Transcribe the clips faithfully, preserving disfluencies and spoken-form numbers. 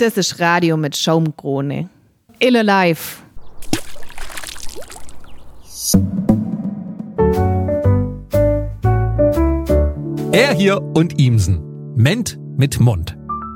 Das ist Radio mit Schaumkrone. Ille live. Er hier und Ihmsen. Ment mit Mund.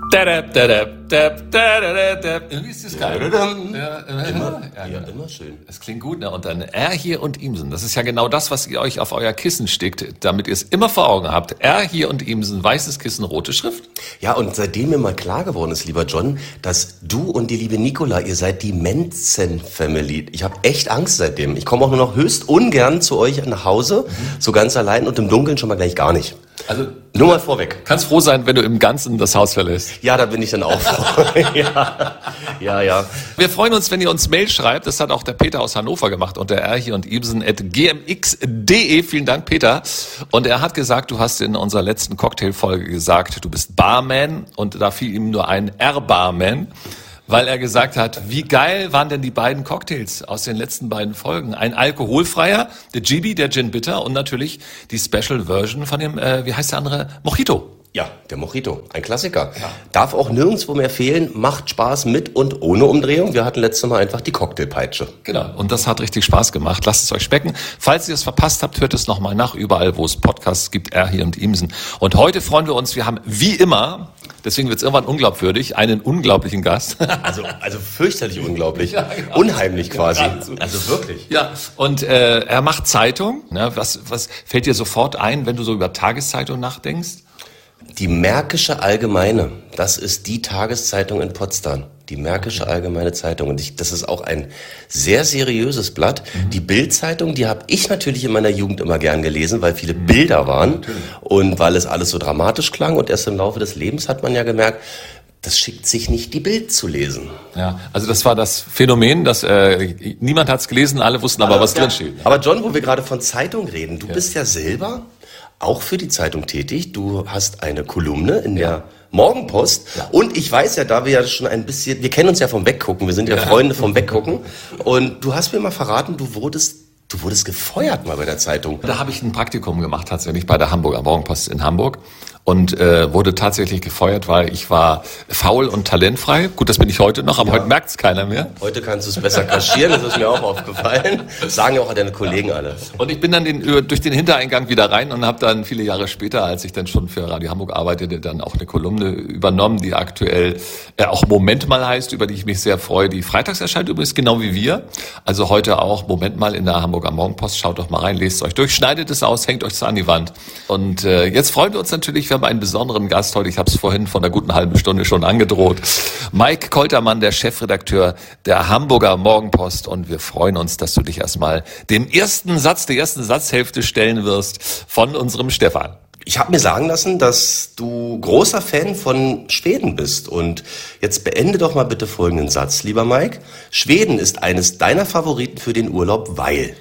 Ist das geil, oder? Ja, Immer, ja, ja, immer schön. Das klingt gut, ne? Und dann Er hier und Ihmsen. Das ist ja genau das, was ihr euch auf euer Kissen stickt, damit ihr es immer vor Augen habt. Er hier und Ihmsen, weißes Kissen, rote Schrift. Ja, und seitdem mir mal klar geworden ist, lieber John, dass du und die liebe Nicola, ihr seid die Menzen-Family. Ich habe echt Angst seitdem. Ich komme auch nur noch höchst ungern zu euch nach Hause, mhm. so ganz allein und im Dunkeln schon mal gleich gar nicht. Also nur mal vorweg. Kannst froh sein, wenn du im Ganzen das Haus verlässt. Ja, da bin ich dann auch froh. ja, ja, ja. Wir freuen uns, wenn ihr uns Mail schreibt. Das hat auch der Peter aus Hannover gemacht unter r hier und Ibsen at g m x punkt d e. Vielen Dank, Peter. Und er hat gesagt, du hast in unserer letzten Cocktailfolge gesagt, du bist Barman und da fiel ihm nur ein R-Barman. Weil er gesagt hat, wie geil waren denn die beiden Cocktails aus den letzten beiden Folgen? Ein alkoholfreier, der G B, der Gin Bitter und natürlich die Special Version von dem, äh, wie heißt der andere? Mojito. Ja, der Mojito, ein Klassiker. Ja. Darf auch nirgendwo mehr fehlen, macht Spaß mit und ohne Umdrehung. Wir hatten letztes Mal einfach die Cocktailpeitsche. Genau, und das hat richtig Spaß gemacht. Lasst es euch schmecken. Falls ihr es verpasst habt, hört es nochmal nach, überall, wo es Podcasts gibt, R hier und Imsen. Und heute freuen wir uns, wir haben wie immer, deswegen wird es irgendwann unglaubwürdig, einen unglaublichen Gast. Also, also fürchterlich unglaublich, ja, genau. Unheimlich quasi. Also wirklich. Ja, und äh, er macht Zeitung. Ne? Was, was fällt dir sofort ein, wenn du so über Tageszeitung nachdenkst? Die Märkische Allgemeine, das ist die Tageszeitung in Potsdam. Die Märkische Allgemeine Zeitung. Und ich, das ist auch ein sehr seriöses Blatt. Mhm. Die Bild-Zeitung, die habe ich natürlich in meiner Jugend immer gern gelesen, weil viele mhm. Bilder waren natürlich. Und weil es alles so dramatisch klang. Und erst im Laufe des Lebens hat man ja gemerkt, das schickt sich nicht, die Bild zu lesen. Ja, also das war das Phänomen, dass äh, niemand hat es gelesen, alle wussten aber, aber was ja. drin steht. Aber John, wo wir gerade von Zeitung reden, du ja. bist ja selber auch für die Zeitung tätig. Du hast eine Kolumne in ja. der Morgenpost. Ja. Und ich weiß ja, da wir ja schon ein bisschen, wir kennen uns ja vom Weggucken, wir sind ja, ja. Freunde vom Weggucken. Und du hast mir mal verraten, du wurdest, du wurdest gefeuert mal bei der Zeitung. Da habe ich ein Praktikum gemacht, tatsächlich bei der Hamburger Morgenpost in Hamburg. Und äh, wurde tatsächlich gefeuert, weil ich war faul und talentfrei. Gut, das bin ich heute noch, aber ja. heute merkt es keiner mehr. Heute kannst du es besser kaschieren, das ist mir auch aufgefallen. Das sagen ja auch deine Kollegen alle. Und ich bin dann den, durch den Hintereingang wieder rein und habe dann viele Jahre später, als ich dann schon für Radio Hamburg arbeitete, dann auch eine Kolumne übernommen, die aktuell äh, auch Moment mal heißt, über die ich mich sehr freue. Die freitags erscheint übrigens genau wie wir. Also heute auch Moment mal in der Hamburger Morgenpost. Schaut doch mal rein, lest es euch durch, schneidet es aus, hängt euch es an die Wand. Und äh, jetzt freuen wir uns natürlich, wir haben einen besonderen Gast heute, ich habe es vorhin von einer guten halben Stunde schon angedroht. Mike Koltermann, der Chefredakteur der Hamburger Morgenpost, und wir freuen uns, dass du dich erstmal dem ersten Satz, der ersten Satzhälfte stellen wirst von unserem Stefan. Ich habe mir sagen lassen, dass du großer Fan von Schweden bist, und jetzt beende doch mal bitte folgenden Satz, lieber Mike. Schweden ist eines deiner Favoriten für den Urlaub, weil?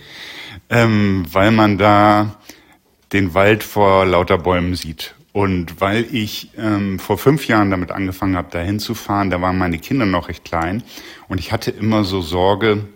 Ähm, weil man da den Wald vor lauter Bäumen sieht. Und weil ich ähm, vor fünf Jahren damit angefangen habe, da hinzufahren, da waren meine Kinder noch recht klein. Und ich hatte immer so Sorge,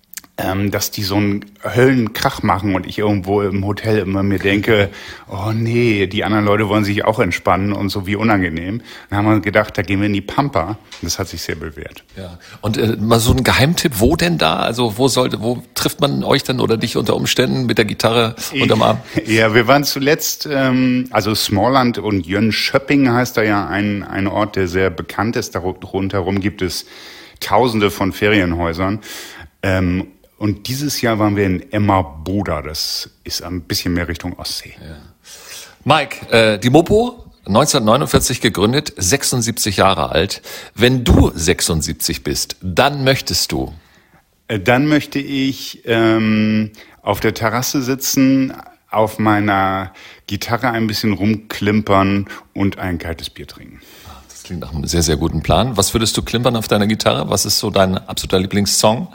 ähm, dass die so einen Höllenkrach machen und ich irgendwo im Hotel immer mir denke, oh nee, die anderen Leute wollen sich auch entspannen und so, wie unangenehm. Dann haben wir gedacht, da gehen wir in die Pampa. Das hat sich sehr bewährt. Ja. Und äh, mal so ein Geheimtipp, wo denn da? Also wo sollte, wo trifft man euch dann oder dich unter Umständen mit der Gitarre unterm Arm? Ja, wir waren zuletzt, ähm, also Smallland und Jönköping heißt da ja ein, ein Ort, der sehr bekannt ist. Rundherum gibt es Tausende von Ferienhäusern. Ähm, Und dieses Jahr waren wir in Emmaboda, das ist ein bisschen mehr Richtung Ostsee. Ja. Mike, äh, die Mopo, neunzehnhundertneunundvierzig gegründet, sechsundsiebzig Jahre alt. Wenn du sechsundsiebzig bist, dann möchtest du? Äh, dann möchte ich ähm, auf der Terrasse sitzen, auf meiner Gitarre ein bisschen rumklimpern und ein kaltes Bier trinken. Das klingt nach einem sehr, sehr guten Plan. Was würdest du klimpern auf deiner Gitarre? Was ist so dein absoluter Lieblingssong?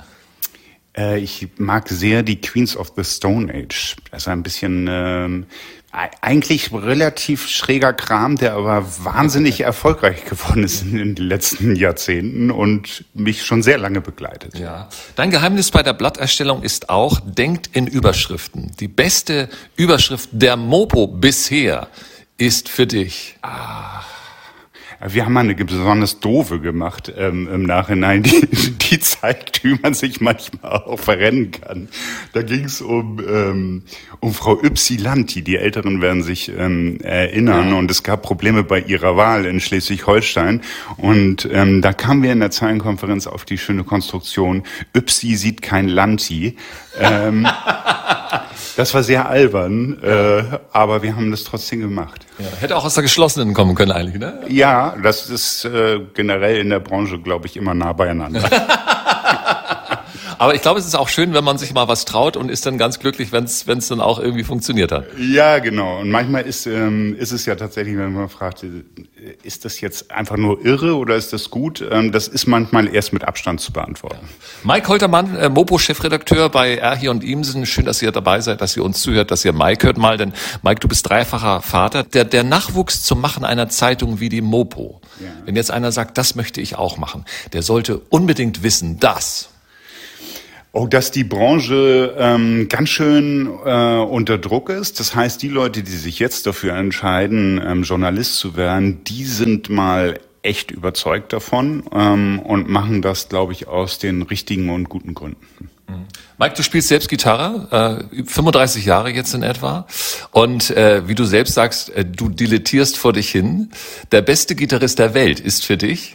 Ich mag sehr die Queens of the Stone Age. Das ist ein bisschen ähm, eigentlich relativ schräger Kram, der aber wahnsinnig erfolgreich geworden ist in den letzten Jahrzehnten und mich schon sehr lange begleitet. Ja. Dein Geheimnis bei der Blatterstellung ist auch, denkt in Überschriften. Die beste Überschrift der Mopo bisher ist für dich. Ah. Wir haben mal eine besonders doofe gemacht ähm, im Nachhinein, die, die zeigt, wie man sich manchmal auch verrennen kann. Da ging es um, ähm, um Frau Ypsilanti. Die Älteren werden sich ähm, erinnern. Und es gab Probleme bei ihrer Wahl in Schleswig-Holstein. Und ähm, da kamen wir in der Zeilenkonferenz auf die schöne Konstruktion, Ypsi sieht kein Lanti. Ähm, das war sehr albern, äh, aber wir haben das trotzdem gemacht. Ja, hätte auch aus der Geschlossenen kommen können eigentlich, ne? Ja, das ist äh, generell in der Branche, glaube ich, immer nah beieinander. Aber ich glaube, es ist auch schön, wenn man sich mal was traut und ist dann ganz glücklich, wenn es wenn es dann auch irgendwie funktioniert hat. Ja, genau. Und manchmal ist ähm, ist es ja tatsächlich, wenn man fragt, ist das jetzt einfach nur irre oder ist das gut? Ähm, das ist manchmal erst mit Abstand zu beantworten. Ja. Mike Holtermann, äh, Mopo-Chefredakteur bei Erhier und Iemsen. Schön, dass ihr dabei seid, dass ihr uns zuhört, dass ihr Mike hört mal. Denn Mike, du bist dreifacher Vater. Der, der Nachwuchs zum Machen einer Zeitung wie die Mopo. Ja. Wenn jetzt einer sagt, das möchte ich auch machen, der sollte unbedingt wissen, dass... Oh, dass die Branche ähm, ganz schön äh, unter Druck ist. Das heißt, die Leute, die sich jetzt dafür entscheiden, ähm, Journalist zu werden, die sind mal echt überzeugt davon ähm, und machen das, glaube ich, aus den richtigen und guten Gründen. Mhm. Mike, du spielst selbst Gitarre, äh, fünfunddreißig Jahre jetzt in etwa. Und äh, wie du selbst sagst, äh, du dilettierst vor dich hin. Der beste Gitarrist der Welt ist für dich?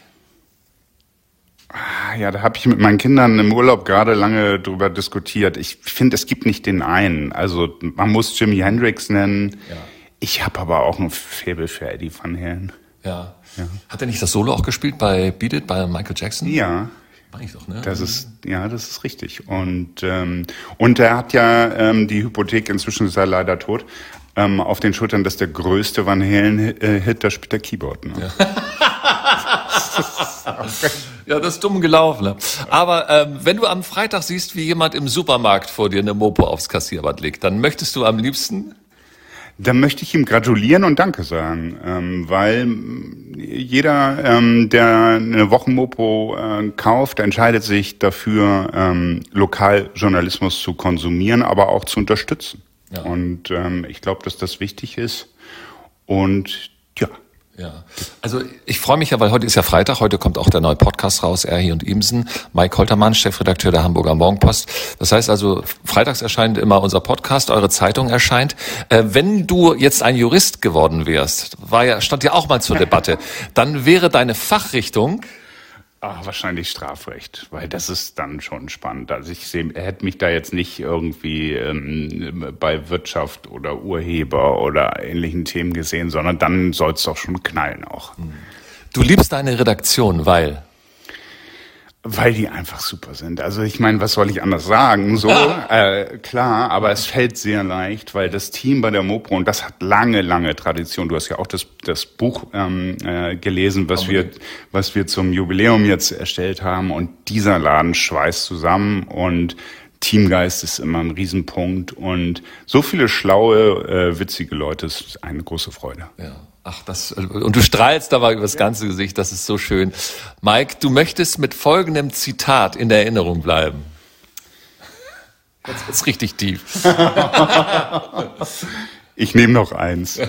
Ja, da habe ich mit meinen Kindern im Urlaub gerade lange drüber diskutiert. Ich finde, es gibt nicht den einen. Also man muss Jimi Hendrix nennen. Ja. Ich habe aber auch ein Faible für Eddie Van Halen. Ja. ja. Hat er nicht das Solo auch gespielt bei Beat It, bei Michael Jackson? Ja. Mach ich doch, ne? Das ist, ja, das ist richtig. Und ähm, und er hat ja ähm, die Hypothek, inzwischen ist er leider tot, ähm, auf den Schultern, dass der größte Van Halen-Hit, da spielt der Keyboard. Ne? Ja. Ja, das ist dumm gelaufen. Aber ähm, wenn du am Freitag siehst, wie jemand im Supermarkt vor dir eine Mopo aufs Kassierband legt, dann möchtest du am liebsten... Dann möchte ich ihm gratulieren und Danke sagen, ähm, weil jeder, ähm, der eine Wochenmopo äh, kauft, entscheidet sich dafür, ähm, Lokaljournalismus zu konsumieren, aber auch zu unterstützen. Ja. Und ähm, ich glaube, dass das wichtig ist. Und ja. Ja, also ich freue mich ja, weil heute ist ja Freitag, heute kommt auch der neue Podcast raus, Erhier und Iemsen. Mike Holtermann, Chefredakteur der Hamburger Morgenpost. Das heißt also, freitags erscheint immer unser Podcast, eure Zeitung erscheint. Äh, wenn du jetzt ein Jurist geworden wärst, war ja, stand ja auch mal zur Debatte, dann wäre deine Fachrichtung... Ach, wahrscheinlich Strafrecht, weil das ist dann schon spannend. Also ich sehe, er hätte mich da jetzt nicht irgendwie ähm, bei Wirtschaft oder Urheber oder ähnlichen Themen gesehen, sondern dann soll es doch schon knallen auch. Du liebst deine Redaktion, weil? Weil die einfach super sind. Also ich meine, was soll ich anders sagen? So, äh, klar, aber es fällt sehr leicht, weil das Team bei der Mopo, und das hat lange, lange Tradition. Du hast ja auch das, das Buch ähm, äh, gelesen, was wir, was wir zum Jubiläum jetzt erstellt haben. Und dieser Laden schweißt zusammen und Teamgeist ist immer ein Riesenpunkt. Und so viele schlaue, äh, witzige Leute, ist eine große Freude. Ja. Ach, das, und du strahlst dabei über das ganze Gesicht, das ist so schön. Mike, du möchtest mit folgendem Zitat in der Erinnerung bleiben. Jetzt wird's richtig tief. Ich nehme noch eins.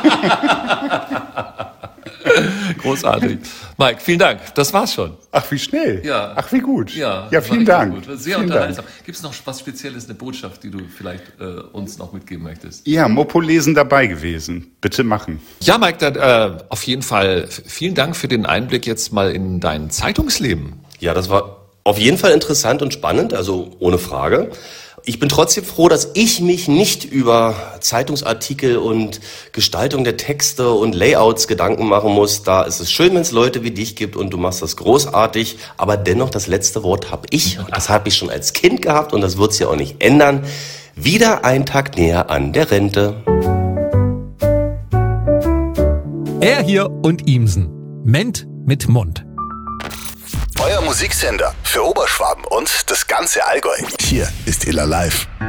Großartig. Mike, vielen Dank. Das war's schon. Ach, wie schnell. Ja. Ach, wie gut. Ja, ja vielen Dank. Gut. Sehr vielen unterhaltsam. Dank. Gibt es noch was Spezielles, eine Botschaft, die du vielleicht äh, uns noch mitgeben möchtest? Ja, Mopo lesen dabei gewesen. Bitte machen. Ja, Mike, dann, äh, auf jeden Fall vielen Dank für den Einblick jetzt mal in dein Zeitungsleben. Ja, das war auf jeden Fall interessant und spannend, also ohne Frage. Ich bin trotzdem froh, dass ich mich nicht über Zeitungsartikel und Gestaltung der Texte und Layouts Gedanken machen muss. Da ist es schön, wenn es Leute wie dich gibt und du machst das großartig. Aber dennoch, das letzte Wort habe ich. Und das habe ich schon als Kind gehabt und das wird sich auch nicht ändern. Wieder ein Tag näher an der Rente. Erhier und Iemsen. Ment mit Mund. Euer Musiksender für Oberschwaben und das ganze Allgäu. Hier ist Illa Live.